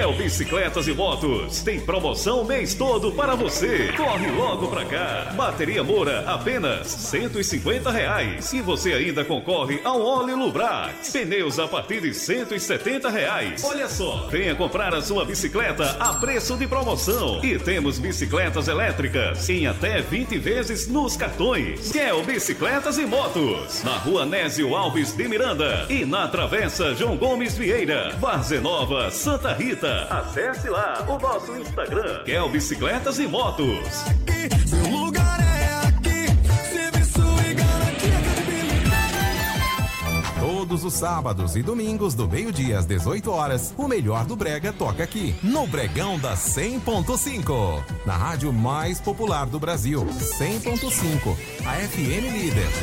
Quer Bicicletas e Motos? Tem promoção o mês todo para você. Corre logo pra cá. Bateria Moura, apenas R$150. E você ainda concorre ao óleo Lubrax. Pneus a partir de R$170. Olha só, venha comprar a sua bicicleta a preço de promoção. E temos bicicletas elétricas em até 20 vezes nos cartões. Quer Bicicletas e Motos? Na Rua Nésio Alves de Miranda e na Travessa João Gomes Vieira, Várzea Nova, Santa Rita. Acesse lá o nosso Instagram, Quer Bicicletas e Motos. Seu lugar é aqui, serviço e garantia. Todos os sábados e domingos do meio-dia às 18 horas, o melhor do Brega toca aqui, no Bregão da 100.5. Na rádio mais popular do Brasil, 100.5, a FM líder.